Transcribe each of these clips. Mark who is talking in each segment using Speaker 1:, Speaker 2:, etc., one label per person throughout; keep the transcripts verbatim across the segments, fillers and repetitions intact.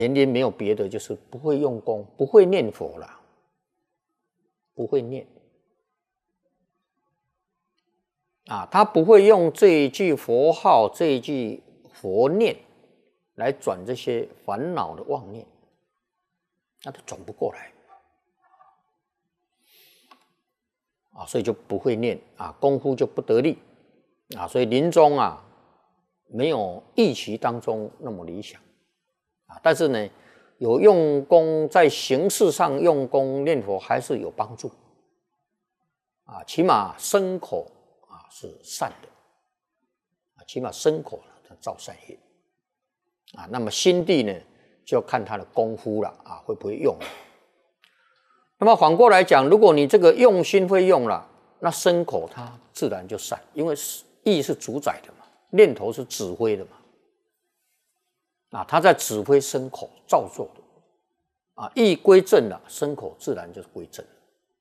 Speaker 1: 原因没有别的，就是不会用功，不会念佛了，不会念啊，他不会用这一句佛号、这一句佛念来转这些烦恼的妄念，那他转不过来啊，所以就不会念啊，功夫就不得力啊，所以临终啊，没有预期当中那么理想。但是呢，有用功在形式上用功念佛还是有帮助啊，起码身口啊是善的啊，起码身口呢它造善业啊，那么心地呢就要看他的功夫了啊，会不会用了。那么反过来讲，如果你这个用心会用了，那身口它自然就善，因为意是主宰的嘛，念头是指挥的嘛。啊，他在指挥身口造作的，啊，意归正了，身口自然就是归正了。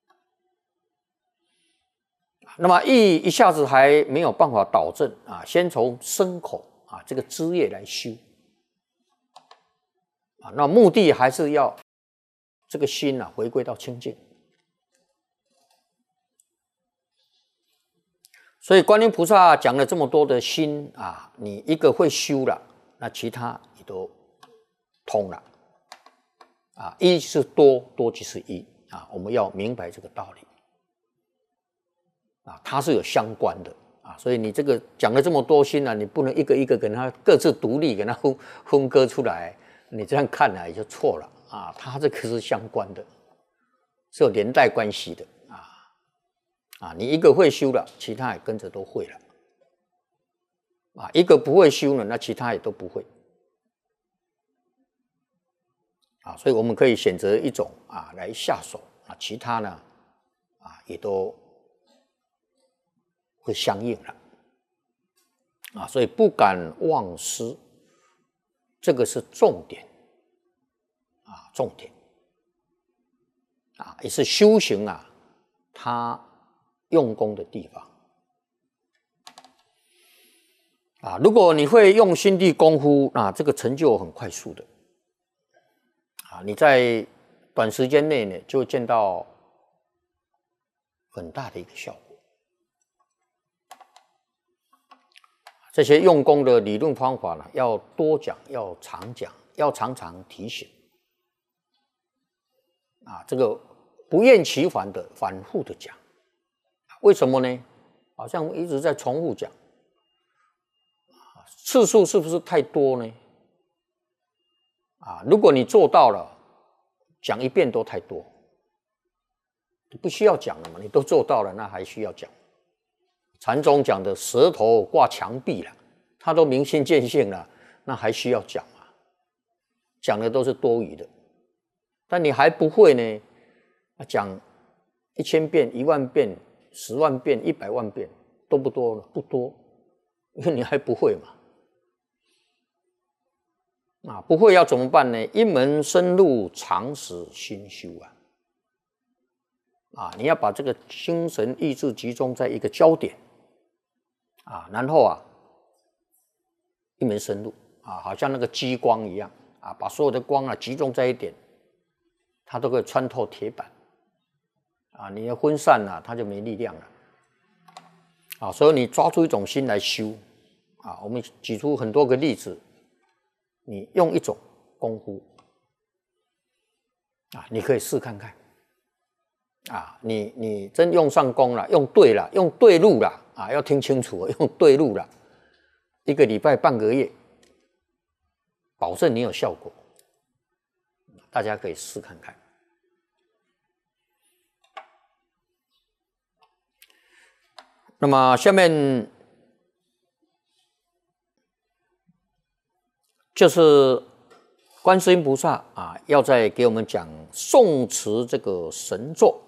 Speaker 1: 那么意一下子还没有办法导正啊，先从身口啊这个枝叶来修，啊，那目的还是要这个心啊回归到清净。所以观音菩萨讲了这么多的心啊，你一个会修了，那其他也都通了啊，一是多，多即是一啊，我们要明白这个道理啊，它是有相关的啊，所以你这个讲了这么多心啊，你不能一个一个跟它各自独立，给它分分割出来，你这样看来就错了啊，它这个是相关的，是有连带关系的啊啊，你一个会修了，其他也跟着都会了。啊，一个不会修呢，那其他也都不会啊，所以我们可以选择一种啊来下手啊，其他呢啊也都会相应了啊，所以不敢忘失，这个是重点啊，重点啊，也是修行啊，他用功的地方。啊，如果你会用心地功夫，那这个成就很快速的，啊，你在短时间内呢，就会见到很大的一个效果。这些用功的理论方法呢，要多讲，要常讲，要常常提醒。啊，这个不厌其烦的反复的讲，为什么呢？好像一直在重复讲。次数是不是太多呢？啊，如果你做到了，讲一遍都太多，不需要讲了嘛，你都做到了，那还需要讲？禅宗讲的舌头挂墙壁了，他都明心见性了，那还需要讲吗？讲的都是多余的。但你还不会呢，讲一千遍、一万遍、十万遍、一百万遍，多不多了？不多，因为你还不会嘛。啊，不会要怎么办呢？一门深入，常识心修啊！啊，你要把这个精神意志集中在一个焦点啊，然后啊，一门深入啊，好像那个激光一样啊，把所有的光啊集中在一点，它都可以穿透铁板啊，你的分散了、啊，它就没力量了啊。所以你抓住一种心来修啊，我们举出很多个例子。你用一种功夫啊，你可以试看看啊，你你真用上功了，用对了，用对路了啊，要听清楚，用对路了，一个礼拜、半个月，保证你有效果。大家可以试看看。那么下面就是观世音菩萨啊，要再给我们讲诵持这个神咒，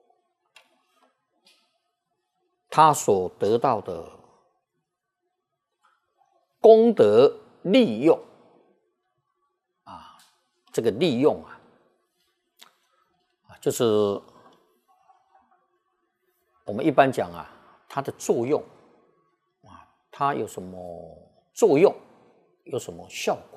Speaker 1: 他所得到的功德利用啊，这个利用啊，就是我们一般讲啊，它的作用啊，它有什么作用？有什么效果？